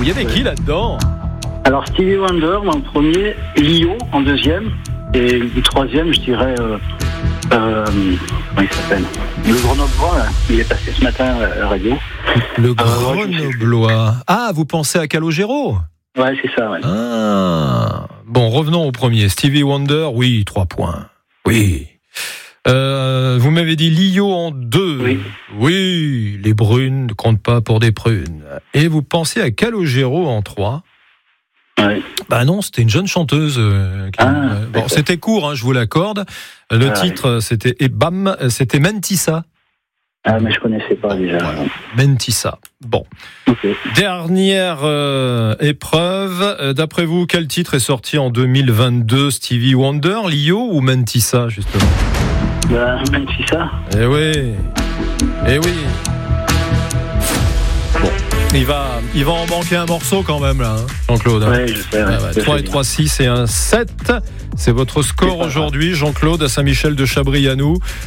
y avait qui là-dedans? Alors Stevie Wonder en premier, Lio en deuxième, et le troisième, je dirais, comment il s'appelle? Le Grenoblois, là, il est passé ce matin à la radio. Le Grenoblois. Ah, vous pensez à Calogero? Ouais, c'est ça, ouais. Ah. Bon, revenons au premier. Stevie Wonder, oui, 3 points. Oui. Vous m'avez dit Lio en 2. Oui. Oui, les brunes ne comptent pas pour des prunes. Et vous pensez à Calogero en 3. Ouais. Bah non, c'était une jeune chanteuse. Bon, c'était court, hein, je vous l'accorde. Le titre, c'était et bam, c'était Mentissa. Ah, mais je connaissais pas déjà. Voilà. Mentissa. Bon. Okay. Dernière épreuve. D'après vous, quel titre est sorti en 2022? Stevie Wonder, Lio ou Mentissa, justement? Mentissa. Eh oui. Eh oui. Bon. Il va en manquer un morceau quand même, là, hein, Jean-Claude. Oui, je sais. Ouais. 3 et 3, 6 et 1, 7. C'est votre score aujourd'hui, Jean-Claude, à Saint-Michel de Chabrianou.